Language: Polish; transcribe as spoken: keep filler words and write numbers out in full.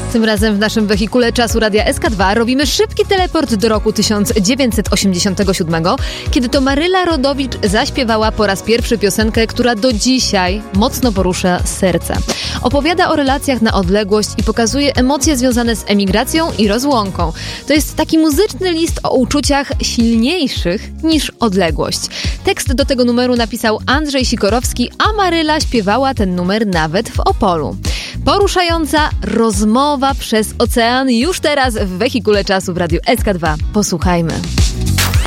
Tym razem w naszym wehikule czasu Radia S K dwa robimy szybki teleport do roku tysiąc dziewięćset osiemdziesiątego siódmego, kiedy to Maryla Rodowicz zaśpiewała po raz pierwszy piosenkę, która do dzisiaj mocno porusza serce. Opowiada o relacjach na odległość i pokazuje emocje związane z emigracją i rozłąką. To jest taki muzyczny list o uczuciach silniejszych niż odległość. Tekst do tego numeru napisał Andrzej Sikorowski, a Maryla śpiewała ten numer nawet w Opolu. Poruszająca rozmowa przez ocean już teraz w wehikule czasu w Radiu S K dwa. Posłuchajmy.